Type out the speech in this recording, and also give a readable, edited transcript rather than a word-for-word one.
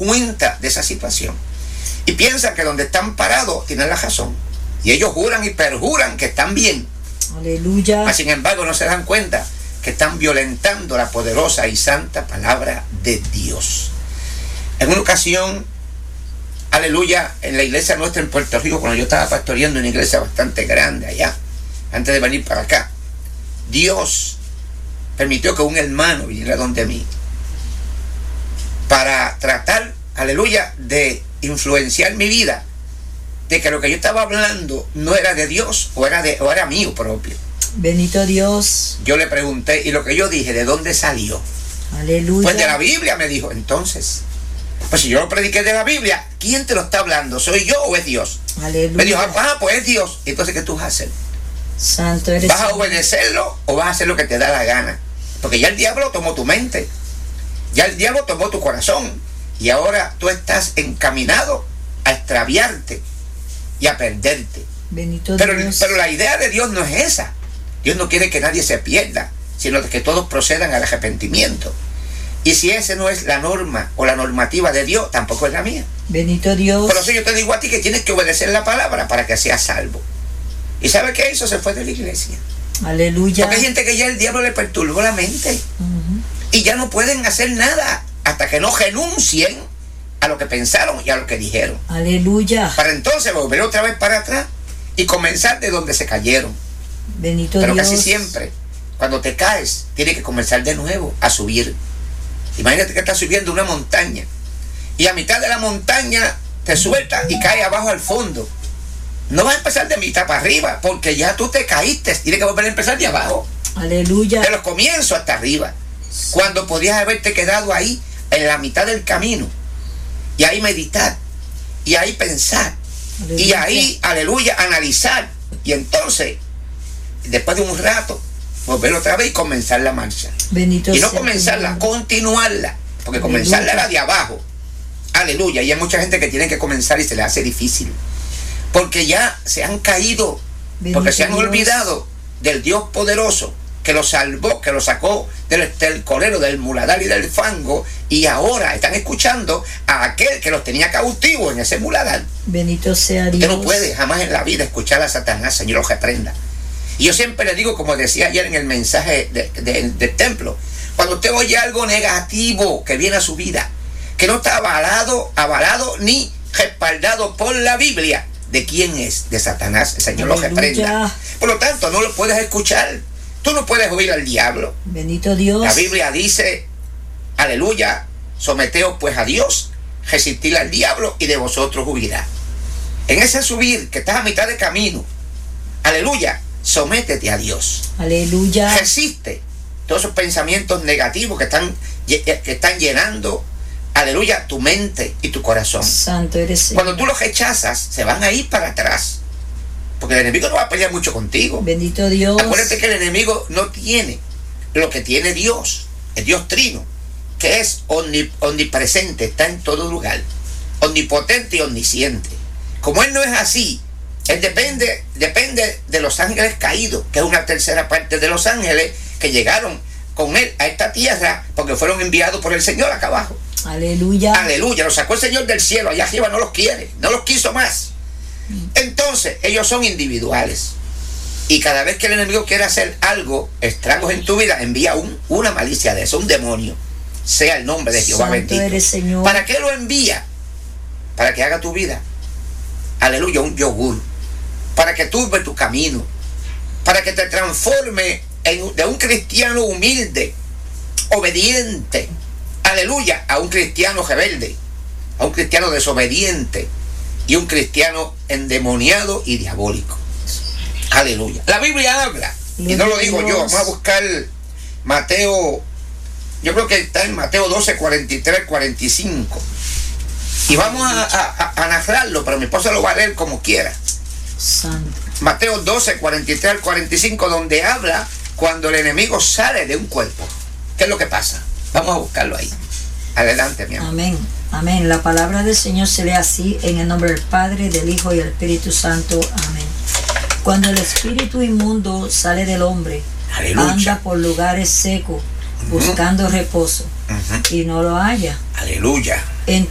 cuenta de esa situación y piensan que donde están parados tienen la razón. Y ellos juran y perjuran que están bien. Aleluya. Mas, sin embargo, no se dan cuenta que están violentando la poderosa y santa palabra de Dios. En una ocasión, aleluya, en la iglesia nuestra en Puerto Rico, cuando yo estaba pastoreando en una iglesia bastante grande allá, antes de venir para acá, Dios permitió que un hermano viniera donde mí para tratar, aleluya, de influenciar mi vida, de que lo que yo estaba hablando no era de Dios o era mío propio. Bendito Dios. Yo le pregunté, y lo que yo dije, ¿de dónde salió? Aleluya. Pues de la Biblia, me dijo. Entonces, pues si yo lo prediqué de la Biblia, ¿quién te lo está hablando? ¿Soy yo o es Dios? Aleluya. Me dijo, pues es Dios. Entonces, ¿qué tú vas a hacer? Santo eres. ¿Vas a obedecerlo o vas a hacer lo que te da la gana? Porque ya el diablo tomó tu mente, ya el diablo tomó tu corazón, y ahora tú estás encaminado a extraviarte y a perderte. Bendito Pero la idea de Dios no es esa. Dios no quiere que nadie se pierda, sino que todos procedan al arrepentimiento. Y si esa no es la norma o la normativa de Dios, tampoco es la mía. Bendito Dios. Por eso yo te digo a ti que tienes que obedecer la palabra para que seas salvo. ¿Y sabe qué hizo? Se fue de la iglesia. Aleluya. Porque hay gente que ya el diablo le perturbó la mente. Y ya no pueden hacer nada hasta que no renuncien a lo que pensaron y a lo que dijeron. Aleluya. Para entonces volver otra vez para atrás y comenzar de donde se cayeron. Bendito Pero Dios. casi siempre, cuando te caes, tienes que comenzar de nuevo a subir. Imagínate que estás subiendo una montaña y a mitad de la montaña te sueltas y caes abajo al fondo. No vas a empezar de mitad para arriba, porque ya tú te caíste. Tienes que volver a empezar de abajo. Aleluya. De los comienzos hasta arriba. Cuando podías haberte quedado ahí, en la mitad del camino. Y ahí meditar. Y ahí pensar. Aleluya. Y ahí, aleluya, analizar. Y entonces, después de un rato, volver otra vez y comenzar la marcha. Bendito y no sea comenzarla, continuarla. Porque aleluya. Comenzarla era de abajo. Aleluya. Y hay mucha gente que tiene que comenzar y se le hace difícil. Porque ya se han caído, bendito porque se han Dios. olvidado del Dios poderoso que los salvó, que los sacó del colero, del muladar y del fango, y ahora están escuchando a aquel que los tenía cautivos en ese muladar. Bendito sea Dios. Usted no puede jamás en la vida escuchar a Satanás, Señor, lo reprenda. Y yo siempre le digo, como decía ayer en el mensaje del templo, cuando usted oye algo negativo que viene a su vida, que no está avalado ni respaldado por la Biblia, ¿de quién es? De Satanás. El Señor lo reprenda. Por lo tanto, no lo puedes escuchar. Tú no puedes oír al diablo. Bendito Dios. La Biblia dice, aleluya, someteos pues a Dios, resistid al diablo y de vosotros huirá. En ese subir que estás a mitad de camino, aleluya, sométete a Dios. Aleluya. Resiste todos esos pensamientos negativos que están llenando, aleluya, tu mente y tu corazón. Santo eres Señor. Cuando tú los rechazas, se van a ir para atrás. Porque el enemigo no va a pelear mucho contigo. Bendito Dios. Acuérdate que el enemigo no tiene lo que tiene Dios, el Dios trino, que es omnipresente, está en todo lugar, omnipotente y omnisciente. Como él no es así, él depende de los ángeles caídos, que es una tercera parte de los ángeles que llegaron con él a esta tierra porque fueron enviados por el Señor acá abajo. Aleluya. Aleluya, los sacó el Señor del cielo, allá arriba no los quiere, no los quiso más. Entonces, ellos son individuales. Y cada vez que el enemigo quiere hacer algo, estragos en tu vida, envía una malicia de eso, un demonio. Sea el nombre de Jehová Santo bendito. eres, Señor. ¿Para qué lo envía? Para que haga tu vida, aleluya, un yogur. Para que turbe tu camino. Para que te transforme de un cristiano humilde, obediente, aleluya, a un cristiano rebelde, a un cristiano desobediente y un cristiano endemoniado y diabólico. Aleluya. La Biblia habla, y no lo digo yo, vamos a buscar Mateo, yo creo que está en Mateo 12, 43, 45. Y vamos a narrarlo, pero mi esposa lo va a leer como quiera. Santo. Mateo 12, 43 al 45, donde habla cuando el enemigo sale de un cuerpo. ¿Qué es lo que pasa? Vamos a buscarlo ahí. Adelante, mi amor. Amén. Amén. La palabra del Señor se lee así, en el nombre del Padre, del Hijo y del Espíritu Santo. Amén. Cuando el espíritu inmundo sale del hombre, aleluya, anda por lugares secos, buscando reposo, y no lo halla. Aleluya.